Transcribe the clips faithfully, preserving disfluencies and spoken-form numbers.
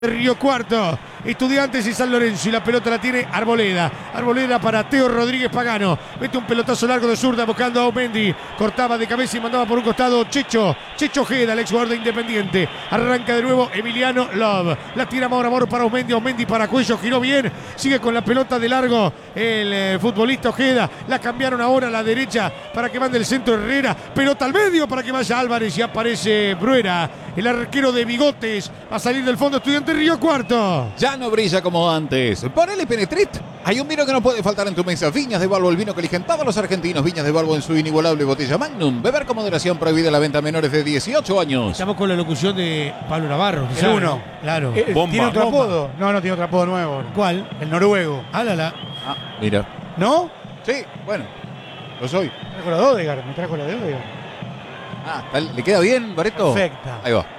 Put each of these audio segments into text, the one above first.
Río Cuarto, Estudiantes y San Lorenzo, y la pelota la tiene Arboleda. Arboleda para Teo Rodríguez Pagano. Mete un pelotazo largo de zurda buscando a Aumendi. Cortaba de cabeza y mandaba por un costado Checho. Checho Ojeda, el ex jugador de Independiente. Arranca de nuevo Emiliano Love. La tira Mauro Amor para Aumendi. Aumendi para Cuello. Giró bien. Sigue con la pelota de largo el eh, futbolista Ojeda. La cambiaron ahora a la derecha para que mande el centro Herrera. Pelota al medio para que vaya Álvarez y aparece Bruera. El arquero de bigotes va a salir del fondo. Estudiante Río Cuarto. Ya no brilla como antes. Ponele Penetrit. Hay un vino que no puede faltar en tu mesa. Viñas de Balbo, el vino que eligen todos los argentinos. Viñas de Balbo en su inigualable botella Magnum. Beber con moderación, prohibida la venta a menores de dieciocho años. Estamos con la locución de Pablo Navarro. El uno. Claro. Eh, Bomba. ¿Tiene otro Bomba. apodo? No, no tiene otro apodo nuevo. ¿Cuál? El noruego. Álala. Ah, mira. ¿No? Sí, bueno. Lo soy. Me trajo la de Odegaard. Me trajo la de Odegaard. Ah, tal- ¿le queda bien, Bareto? Perfecta. Ahí va.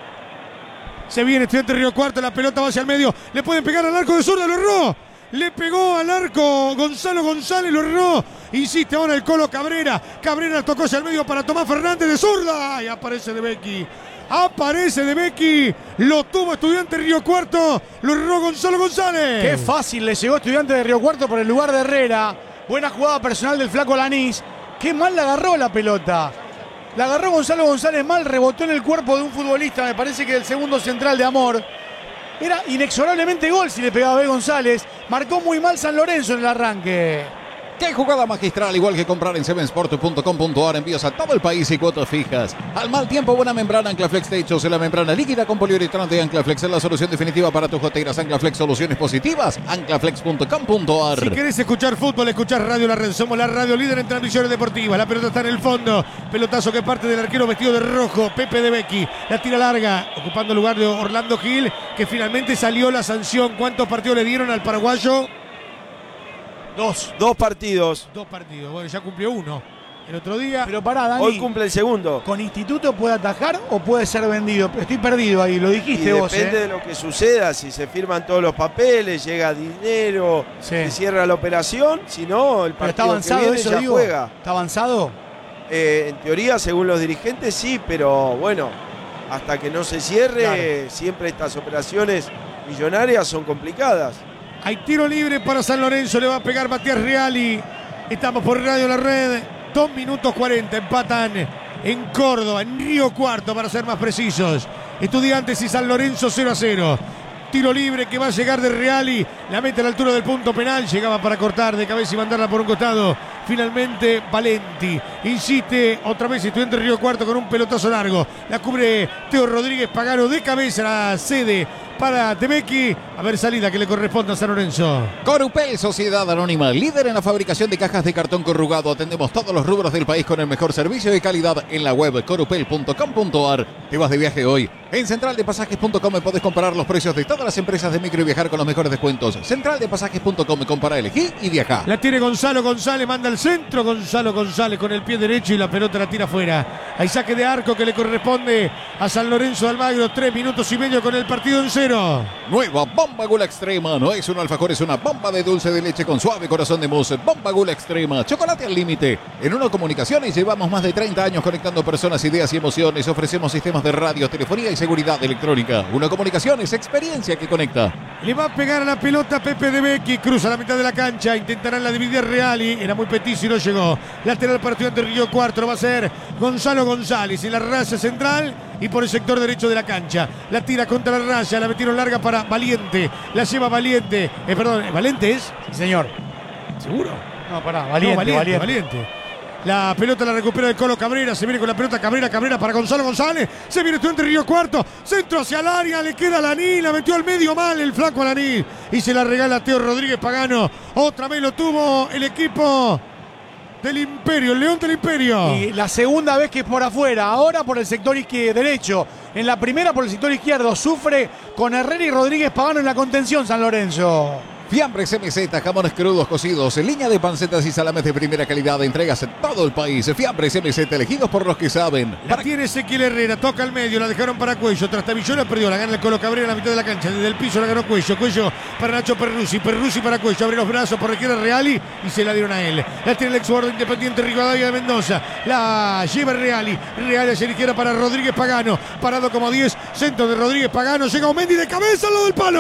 Se viene Estudiante Río Cuarto, la pelota va hacia el medio. Le pueden pegar al arco de zurda, lo erró. Le pegó al arco Gonzalo González, lo erró. Insiste ahora el Colo Cabrera. Cabrera tocó hacia el medio para Tomás Fernández de zurda. Y aparece De Becchi. Aparece De Becchi. Lo tuvo Estudiante Río Cuarto. Lo erró Gonzalo González. Qué fácil le llegó Estudiante de Río Cuarto por el lugar de Herrera. Buena jugada personal del flaco Lanís. Qué mal la agarró la pelota. La agarró Gonzalo González mal, rebotó en el cuerpo de un futbolista, me parece que el segundo central de Amor. Era inexorablemente gol si le pegaba B. González. Marcó muy mal San Lorenzo en el arranque. Qué jugada magistral, igual que comprar en seven sport punto com punto a r. Envíos a todo el país y cuotas fijas. Al mal tiempo, buena membrana Anclaflex Techos. La membrana líquida con poliuretano de Anclaflex es la solución definitiva para tus goteras. Anclaflex, soluciones positivas. Anclaflex punto com punto a r. Si querés escuchar fútbol, escuchar Radio La Red. Somos la radio líder en transmisiones deportivas. La pelota está en el fondo. Pelotazo que parte del arquero vestido de rojo, Pepe De Becchi. La tira larga, ocupando el lugar de Orlando Gil, que finalmente salió la sanción. ¿Cuántos partidos le dieron al paraguayo? Dos. Dos partidos. Dos partidos. Bueno, ya cumplió uno. El otro día. Pero pará, Dani. Hoy cumple el segundo. ¿Con Instituto puede atajar o puede ser vendido? Estoy perdido ahí, lo Y dijiste vos. depende ¿eh? de lo que suceda, si se firman todos los papeles, llega dinero, Sí. se cierra la operación, si no, el Pero está partido que avanzado viene eso, ya digo. juega. ¿Está avanzado? Eh, en teoría, según los dirigentes, sí, pero bueno, hasta que no se cierre, siempre estas operaciones millonarias son complicadas. Hay tiro libre para San Lorenzo. Le va a pegar Matías Reali. Estamos por Radio La Red. dos minutos cuarenta. Empatan en Córdoba, en Río Cuarto, para ser más precisos. Estudiantes y San Lorenzo cero a cero. Tiro libre que va a llegar de Reali. La mete a la altura del punto penal. Llegaba para cortar de cabeza y mandarla por un costado. Finalmente Valenti. Insiste otra vez Estudiante Río Cuarto con un pelotazo largo. La cubre Teo Rodríguez Pagano de cabeza. La cede para De Becchi. A ver salida que le corresponde a San Lorenzo. Corupel, Sociedad Anónima, líder en la fabricación de cajas de cartón corrugado. Atendemos todos los rubros del país con el mejor servicio y calidad en la web corupel punto com punto a r. ¿Te vas de viaje hoy? En central de pasajes punto com podés comparar los precios de todas las empresas de micro y viajar con los mejores descuentos. central de pasajes punto com, compara, elegí y viaja. La tiene Gonzalo González, manda al centro. Gonzalo González con el pie derecho y la pelota la tira afuera. Hay saque de arco que le corresponde a San Lorenzo de Almagro. Tres minutos y medio con el partido en cero. Nueva Bomba Gula Extrema. No es un alfajor, es una bomba de dulce de leche con suave corazón de mousse. Bomba Gula Extrema. Chocolate al límite. En Uno Comunicaciones llevamos más de treinta años conectando personas, ideas y emociones. Ofrecemos sistemas de radio, telefonía y seguridad electrónica. Uno Comunicaciones, experiencia que conecta. Le va a pegar a la pelota Pepe De Becchi. Cruza la mitad de la cancha. Intentarán la dividir Reali. Era muy petizo y no llegó. Lateral para Estudiante Río Cuarto. Lo va a hacer Gonzalo González en la raya central y por el sector derecho de la cancha. La tira contra la raya. La metieron larga para Valiente. La lleva Valiente. Eh, perdón, ¿Valente es? Sí, señor. ¿Seguro? No, pará, valiente, No, valiente, valiente. valiente. La pelota la recupera el Colo Cabrera. Se viene con la pelota Cabrera, Cabrera para Gonzalo González. Se viene Estudiante Río Cuarto. Centro hacia el área. Le queda a Laní. La metió al medio mal el flaco Laní. Y se la regala a Teo Rodríguez Pagano. Otra vez lo tuvo el equipo del Imperio. El León del Imperio. Y la segunda vez que es por afuera, ahora por el sector izquierdo, derecho. En la primera por el sector izquierdo. Sufre con Herrera y Rodríguez Pagano en la contención San Lorenzo. Fiambres M Z, jamones crudos cocidos, línea de pancetas y salames de primera calidad, entregas en todo el país. Fiambres M Z, elegidos por los que saben. La tiene Ezequiel Herrera, toca al medio, la dejaron para Cuello, Trastabilló la perdió, la gana el Colo Cabrera en la mitad de la cancha, desde el piso la ganó Cuello, Cuello para Nacho Perruzzi, Perruzzi para Cuello, abre los brazos por requiere Reali y se la dieron a él. La tiene el ex jugador Independiente Rivadavia de Mendoza, la lleva Reali, Reali hacia la izquierda para Rodríguez Pagano, parado como diez, centro de Rodríguez Pagano, llega Omendi de cabeza al lado del palo.